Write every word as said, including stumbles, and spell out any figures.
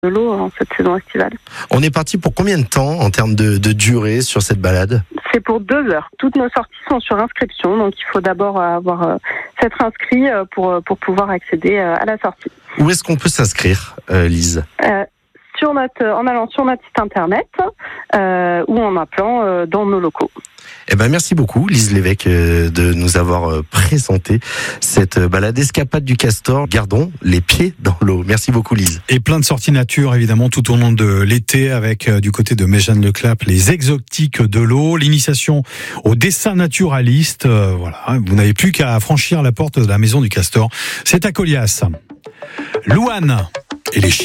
de l'eau en cette saison estivale. On est parti pour combien de temps en termes de, de durée sur cette balade ? C'est pour deux heures. Toutes nos sorties sont sur inscription, donc il faut d'abord avoir euh, s'être inscrit euh, pour pour pouvoir accéder euh, à la sortie. Où est-ce qu'on peut s'inscrire, euh, Lise ? euh, sur notre, En allant sur notre site internet euh, ou en appelant euh, dans nos locaux. Eh ben merci beaucoup Lise Lévesque euh, de nous avoir euh, présenté cette balade escapade du Castor. Gardons les pieds dans l'eau. Merci beaucoup Lise. Et plein de sorties nature évidemment tout au long de l'été avec euh, du côté de Méjeanne-le-Clap les exotiques de l'eau, l'initiation au dessin naturaliste. Euh, voilà, vous n'avez plus qu'à franchir la porte de la maison du Castor. C'est à Colias. Louane et les